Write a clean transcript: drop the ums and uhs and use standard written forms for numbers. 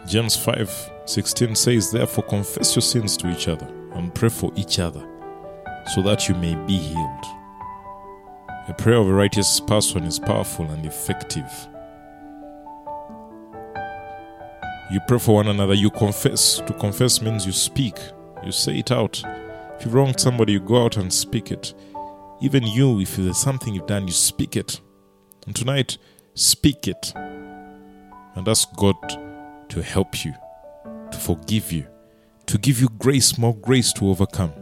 James 5:16 says, therefore confess your sins to each other and pray for each other so that you may be healed. A prayer of a righteous person is powerful and effective. You pray for one another, you confess. To confess means you speak, you say it out. If you've wronged somebody, you go out and speak it. Even you, if there's something you've done, you speak it. And tonight, speak it. And ask God to help you, to forgive you, to give you grace, more grace to overcome.